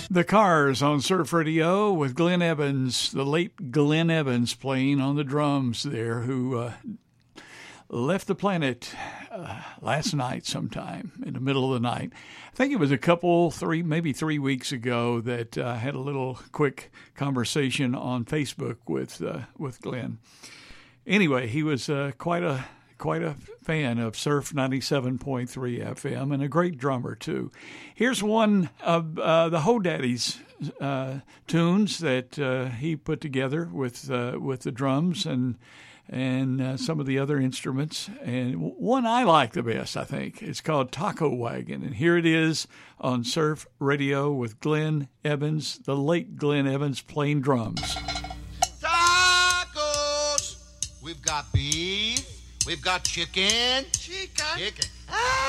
The Cars on Surf Radio with Glenn Evans, the late Glenn Evans, playing on the drums there, who left the planet last night sometime in the middle of the night. I think it was maybe 3 weeks ago that I had a little quick conversation on Facebook with Glenn. Anyway, he was quite a fan of Surf 97.3 FM and a great drummer, too. Here's one of the Ho Daddy's tunes that he put together with the drums and some of the other instruments. And one I like the best, I think. It's called Taco Wagon. And here it is on Surf Radio with Glenn Evans, the late Glenn Evans, playing drums. Tacos! We've got beef. We've got chicken. Chicken. Ah!